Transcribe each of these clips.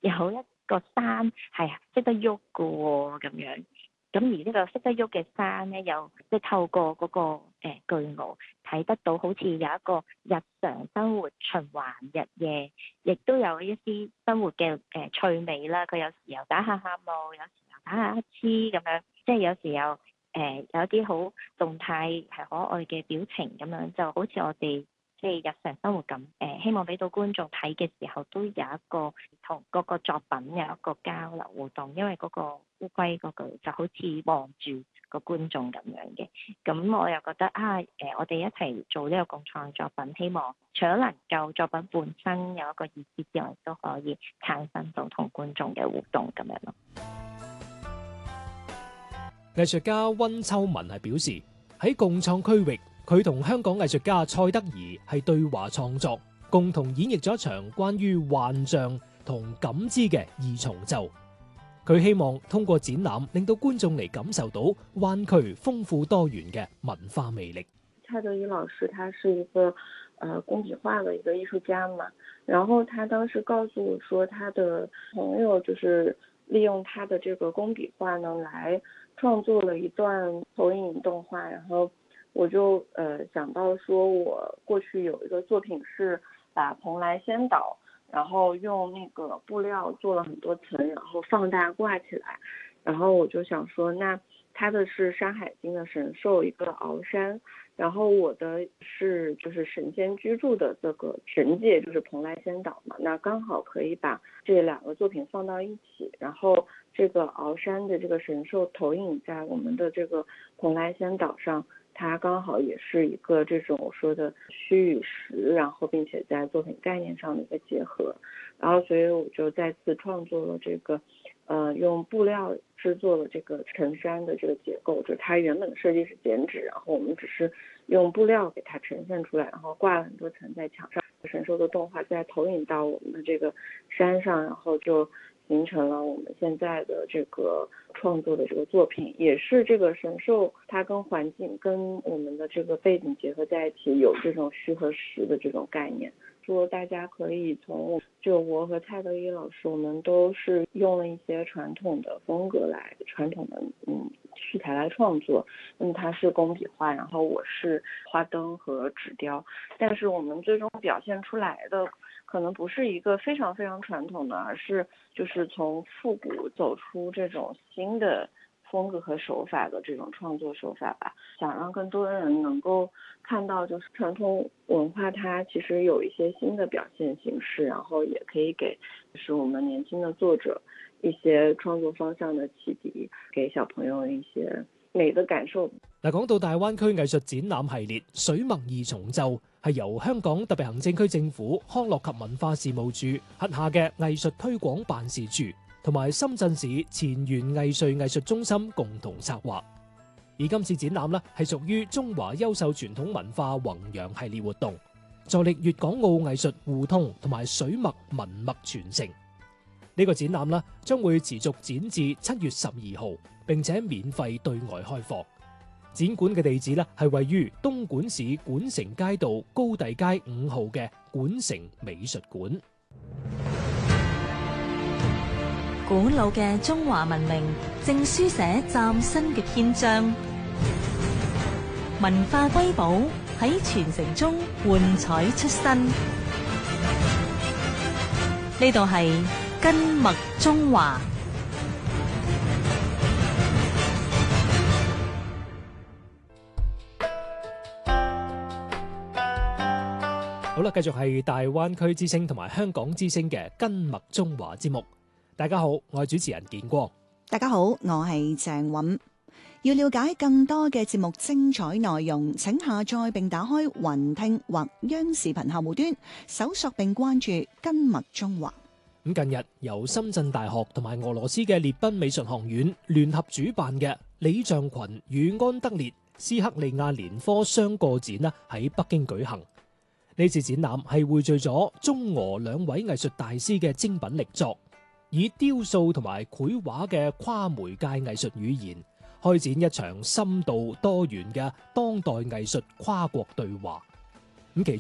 有一個山係識得喐嘅喎咁樣。咁而呢個識得喐嘅山咧，又即係透過嗰個巨鰲睇得到，好似有一個日常生活循環日夜，亦都有一啲生活嘅趣味啦。佢有時又打下喊路，有時又打下乞嗤咁樣，即係有時又有一啲好動態係可愛嘅表情咁樣，就好似我哋即係日常生活咁。希望俾到觀眾睇嘅時候，都有一個同嗰個作品有一個交流互動，因為嗰個烏龜嗰句就好似望住個觀眾咁樣嘅。咁我又覺得我哋一齊做呢個共創作品，希望除咗能夠作品本身有一個意思之外，都可以產生到同觀眾嘅互動咁樣咯。 藝術家溫秋文係表示，喺共創區域，佢同香港藝術家蔡德宜係對話創作，共同演繹咗一場關於幻象同感知嘅二重奏。佢希望通過展覽，令到觀眾嚟感受到灣區豐富多元嘅文化魅力。 蔡德宜老師他是一個工筆畫的一個藝術家嘛，然後他當時告訴我說，他的朋友就是利用他的這個工筆畫呢，來創作了一段投影動畫，然後我就想到說，我過去有一個作品是把蓬萊仙島，然後用那個布料做了很多層，然後放大掛起來，然後我就想說，那它的是《山海經》的神獸一個鰲山，然後我的是就是神仙居住的這個神界，就是蓬萊仙島嘛，那剛好可以把這兩個作品放到一起，然後這個鰲山的這個神獸投影在我們的這個蓬萊仙島上，它剛好也是一個這種我說的虛與實，然後並且在作品概念上的一個結合，然後所以我就再次創作了這個用布料製作了這個成山的這個結構，就是它原本的設計是剪紙，然後我們只是用布料給它呈現出來，然後掛了很多層在牆上，神獸的動畫再投影到我們的這個山上，然後就形成了我們現在的這個創作的這個作品，也是這個神獸它跟環境跟我們的這個背景結合在一起，有這種虛和實的這種概念。說大家可以從就我和蔡德宜老師，我們都是用了一些傳統的風格來傳統的素材來創作。它是工筆畫，然後我是花燈和紙雕，但是我們最終表現出來的可能不是一個非常非常傳統的，而是就是從復古走出這種新的風格和手法的這種創作手法吧，想讓更多的人能夠看到，就是傳統文化它其實有一些新的表現形式，然後也可以給就是我們年輕的作者一些創作方向的啟迪，給小朋友一些美的感受。 嗱，講到大灣區藝術展覽系列水墨二重奏，係由香港特別行政區政府康樂及文化事務處轄下嘅藝術推廣辦事處同埋深圳市前沿藝術中心共同策劃。而今次展覽呢，係屬於中華優秀傳統文化弘揚系列活動，助力粵港澳藝術互通同埋水墨文墨傳承。呢個展覽呢，將會持續展至7月12號，並且免費對外開放。展館嘅地址呢，係位於東莞市莞城街道高第街5號嘅莞城美術館。 古老嘅中華文明正書寫嶄新嘅篇章，文化瑰寶喺傳承中喚彩出新。呢度係根脈中華。 好啦，繼續係大灣區之聲同埋香港之聲嘅根脈中華節目。大家好，我係主持人建光。 大家好，我係鄭韻。要了解更多嘅節目精彩內容，請下載並打開雲聽或央視頻客戶端，搜索並關注根脈中華。 咁近日由深圳大學同埋俄羅斯嘅列賓美術學院聯合主辦嘅李象群與安德烈斯克利亞年科雙個展呢，喺北京舉行。呢次展覽係匯聚咗中俄兩位藝術大師嘅精品力作，以雕塑同埋繪畫嘅跨媒介藝術語言，開展一場深度多元嘅當代藝術跨國對話。咁其中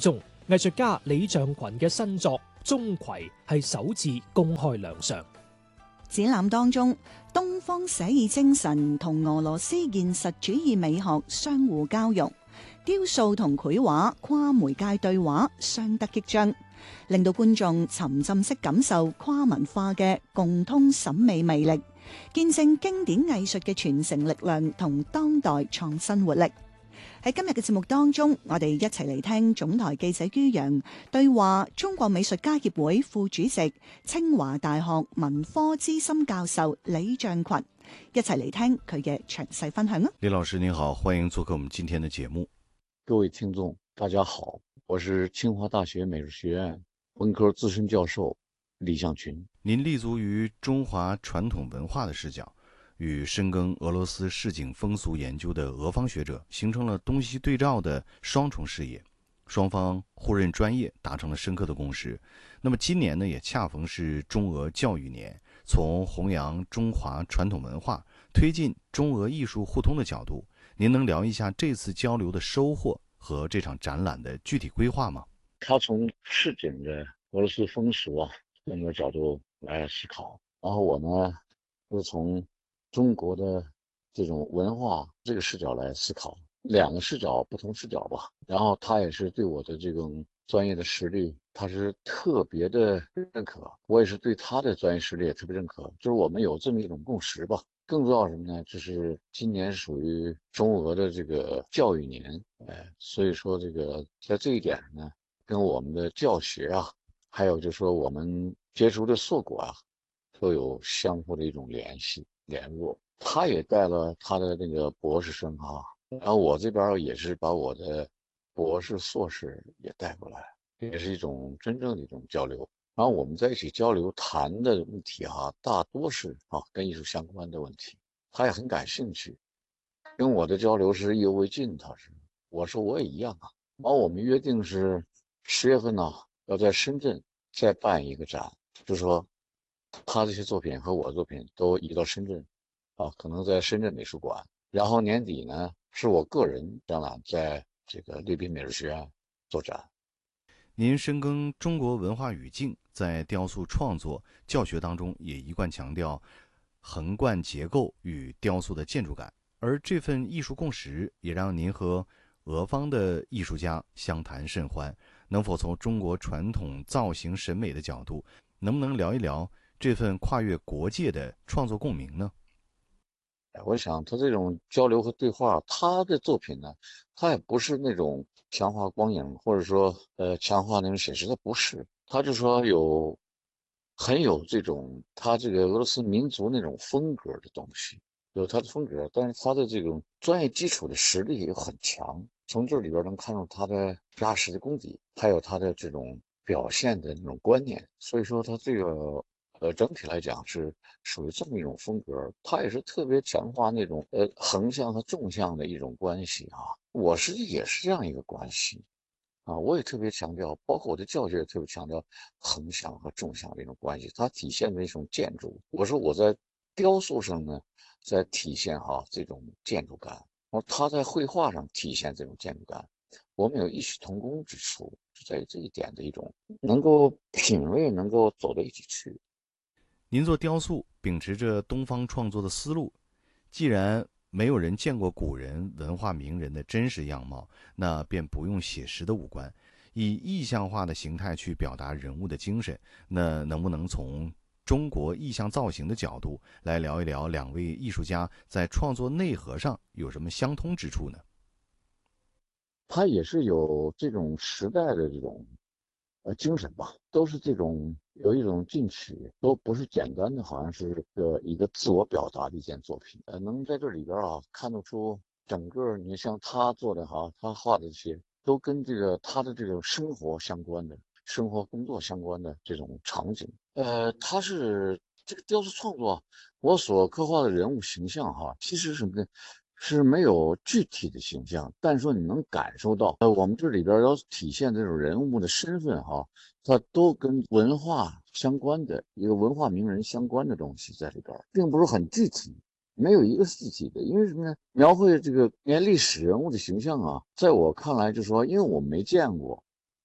藝術家李象群嘅新作《鍾馗》係首次公開亮相。 展覽當中，東方寫意精神同俄羅斯現實主義美學相互交融，雕塑同繪畫跨媒介對話相得益彰，令到觀眾沉浸式感受跨文化嘅共通審美魅力，見證經典藝術嘅傳承力量同當代創新活力。喺今日嘅節目當中，我哋一齊嚟聽總台記者于洋對話中國美術家協會副主席、清華大學文科資深教授李象群，一齊嚟聽佢嘅詳細分享啊！ 李老師您好，歡迎做客我們今天的節目。 各位聽眾大家好，我是清華大學美術學院文科資深教授李象群。 您立足於中華傳統文化的視角，與深耕俄羅斯市井風俗研究的俄方學者形成了東西對照的雙重視野，雙方互認專業，達成了深刻的共識。那麼今年呢，也恰逢是中俄教育年，從弘揚中華傳統文化、推進中俄藝術互通的角度，您能聊一下這次交流的收穫和這場展覽的具體規劃嗎？ 他從市井的俄羅斯風俗啊這個角度來思考，然後我呢是從中國的這種文化這個視角來思考，兩個視角不同視角吧。然後他也是對我的這種專業的實力，他是特別的認可，我也是對他的專業實力也特別認可，就是我們有這麼一種共識吧。更重要什麼呢？就是今年屬於中俄的這個教育年，所以說這個在這一點呢，跟我們的教學啊，還有就是說我們接觸的碩果啊，都有相互的一種聯繫聯絡。他也帶了他的那個博士生啊，然後我這邊也是把我的博士碩士也帶過來，也是一種真正的一種交流。然後我們在一起交流談的問題啊，大多是跟藝術相關的問題，他也很感興趣，跟我的交流是意猶未盡。我說我也一樣啊。然後我們約定是10月份呢，要在深圳再辦一個展，就是說他這些作品和我的作品都移到深圳可能在深圳美術館。然後年底呢，是我個人展覽在這個列賓美術學院做展。 您深耕中國文化語境，在雕塑創作教學當中也一貫強調橫貫結構與雕塑的建築感，而這份藝術共識也讓您和俄方的藝術家相談甚歡。能否從中國傳統造型審美的角度，能不能聊一聊這份跨越國界的創作共鳴呢？ 我想他這種交流和對話，他的作品呢，他也不是那種強化光影，或者說強化那種寫實，他不是，他就說很有這種他這個俄羅斯民族那種風格的東西，有他的風格，但是他的這種專業基礎的實力也很強，從這裏邊能看出他的扎實的功底，還有他的這種表現的那種觀念，所以說他這個整體來講是屬於這麼一種風格，它也是特別強化那種橫向和縱向的一種關係啊。我實際也是這樣一個關係啊，我也特別強調，包括我的教學也特別強調橫向和縱向的一種關係，它體現的一種建築。我說我在雕塑上呢，在體現這種建築感，然後他在繪畫上體現這種建築感，我們有異曲同工之處，就在於這一點的一種能夠品味，能夠走到一起去。 您做雕塑秉持着東方創作的思路，既然沒有人見過古人文化名人的真實樣貌，那便不用寫實的五官，以意象化的形態去表達人物的精神。那能不能從中國意象造型的角度來聊一聊兩位藝術家在創作內核上有什麼相通之處呢？ 他也是有這種時代的這種精神吧，都是這種有一種進取，都不是簡單的，好像是一個自我表達的一件作品。能在這裏邊看得出整個，你像他做的他畫的這些，都跟這個他的這種生活相關的、生活工作相關的這種場景。他是這個雕塑創作，我所刻畫的人物形象其實是什麼呢？是沒有具體的形象，但是說你能感受到，我們這裏邊要體現這種人物的身份它都跟文化相關的一個文化名人相關的東西在裏邊，並不是很具體，沒有一個具體的。因為什麼呢？描繪這個歷史人物的形象在我看來就是說，因為我沒見過，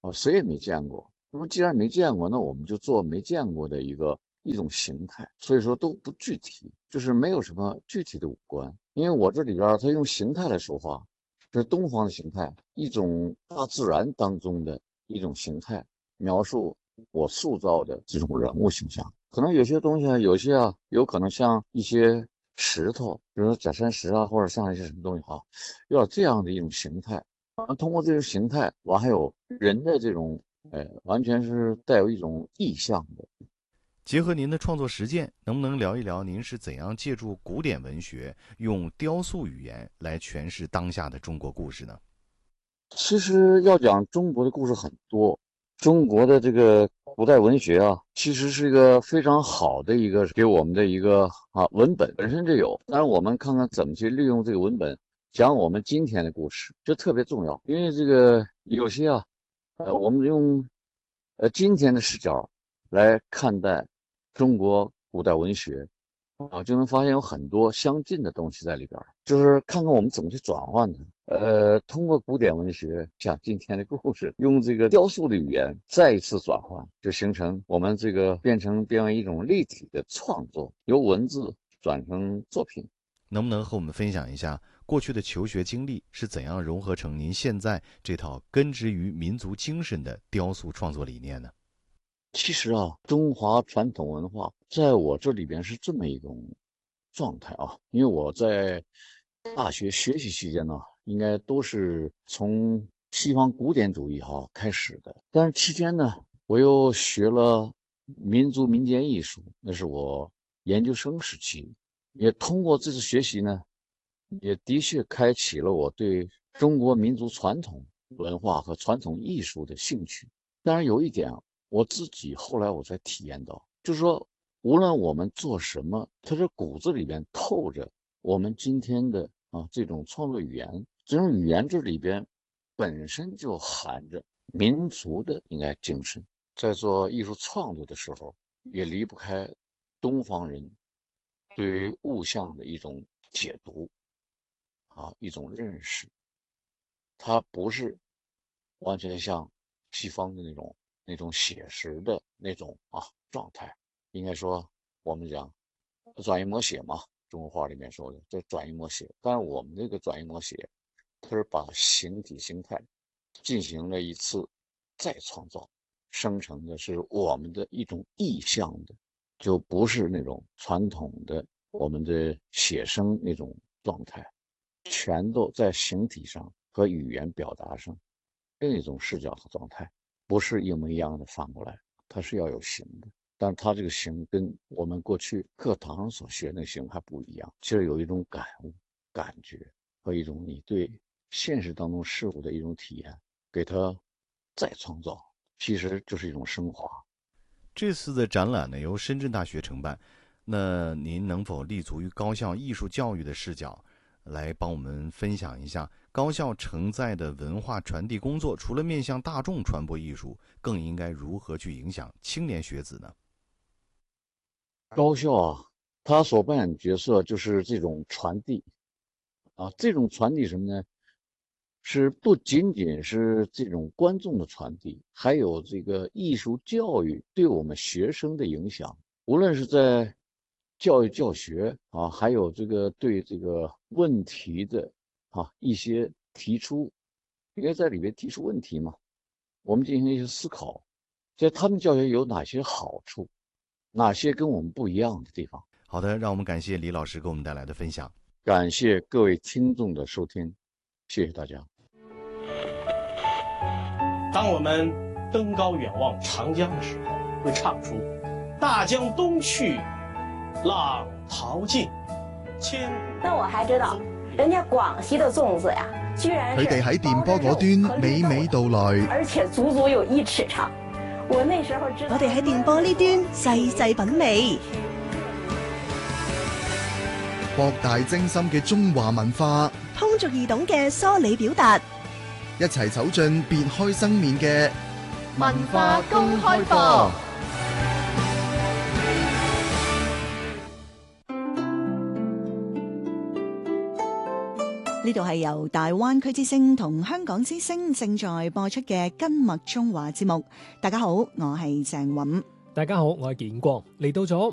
谁也没见过。那么既然没见过，那我们就做没见过的一种形态，所以说都不具体，就是没有什么具体的五官。因为我这里边它用形态来说话，这是东方的形态，一种大自然当中的一种形态，描述我塑造的这种人物形象。可能有些东西有些有可能像一些石头，比如说假山石或者像一些什么东西有点这样的一种形态。通过这种形态，还有人的这种完全是带有一种意象的。 结合您的创作实践，能不能聊一聊您是怎样借助古典文学，用雕塑语言来诠释当下的中国故事呢？ 其实要讲中国的故事很多，中国的这个古代文学其实是一个非常好的一个给我们的一个文本本身就有。当然我们看看怎么去利用这个文本讲我们今天的故事，这特别重要。因为这个有些我们用今天的视角来看待中国古代文学就能发现有很多相近的东西在里边，就是看看我们怎么去转换它。通过古典文学讲今天的故事，用这个雕塑的语言再一次转换，就形成我们这个变为一种立体的创作，由文字转成作品。 能不能和我们分享一下过去的求学经历是怎样融合成您现在这套根植于民族精神的雕塑创作理念呢？ 其实中华传统文化在我这里边是这么一种状态因为我在大学学习期间应该都是从西方古典主义开始的，但是期间呢，我又学了民族民间艺术，那是我研究生时期，也通过这次学习呢，也的确开启了我对中国民族传统文化和传统艺术的兴趣。当然有一点我自己后来我才体验到，就是说无论我们做什么，它这骨子里边透着我们今天的这种创作语言，这种语言这里边本身就含着民族的应该精神。在做艺术创作的时候，也离不开东方人对于物象的一种解读一种认识。它不是完全像西方的那种写实的那种状态，应该说我们讲转移摹写嘛，中国话里面说的这转移摹写。但是我们这个转移摹写，它是把形体形态进行了一次再创造，生成的是我们的一种意象的，就不是那种传统的我们的写生那种状态，全都在形体上和语言表达上另一种视角和状态，不是一模一样的反过来，它是要有形的。但是它这个形跟我们过去课堂上所学的形还不一样，其实有一种感悟、感觉和一种你对现实当中事物的一种体验，给它再创造，其实就是一种升华。 这次的展览呢由深圳大学承办，那您能否立足于高校艺术教育的视角，来帮我们分享一下高校承载的文化传递工作，除了面向大众传播艺术，更应该如何去影响青年学子呢？ 高校它所扮演的角色就是这种传递这种传递什么呢？是不仅仅是这种观众的传递，还有这个艺术教育对我们学生的影响，无论是在教育教学还有这个对这个问题的一些提出，应该在里面提出问题嘛，我们进行一些思考，在他们教学有哪些好处，哪些跟我们不一样的地方。 好的，让我们感谢李老师给我们带来的分享。 感谢各位听众的收听，谢谢大家。 当我们登高远望长江的时候，会唱出大江东去，浪淘尽，千古。 那我还知道人家广西的粽子呀，居然是佢哋喺電波嗰端娓娓道來， 而且足足有1尺長。我那時候知道， 我哋喺電波呢端細細品味， 博大精深嘅中華文化， 通俗易懂嘅梳理表達， 一齊走進別開生面嘅文化公開課。 呢度係由大灣區之聲同香港之聲正在播出嘅《根脈中華》節目。大家好，我係鄭韻。 大家好，我係建光。嚟到咗